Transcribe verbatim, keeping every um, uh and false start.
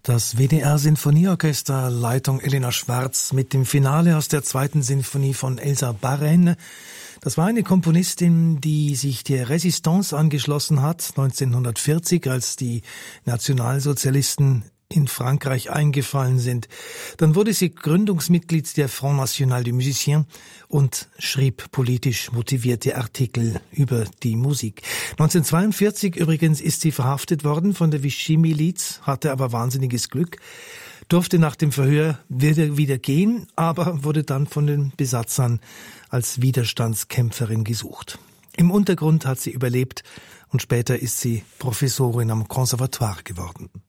Das W D R-Sinfonieorchester, Leitung Elena Schwarz, mit dem Finale aus der zweiten Sinfonie von Elsa Baren. Das war eine Komponistin, die sich der Resistance angeschlossen hat, neunzehnhundertvierzig, als die Nationalsozialisten in Frankreich eingefallen sind. Dann wurde sie Gründungsmitglied der Front National des Musiciens und schrieb politisch motivierte Artikel über die Musik. neunzehnhundertzweiundvierzig übrigens ist sie verhaftet worden von der Vichy-Miliz, hatte aber wahnsinniges Glück, durfte nach dem Verhör wieder, wieder gehen, aber wurde dann von den Besatzern als Widerstandskämpferin gesucht. Im Untergrund hat sie überlebt und später ist sie Professorin am Conservatoire geworden.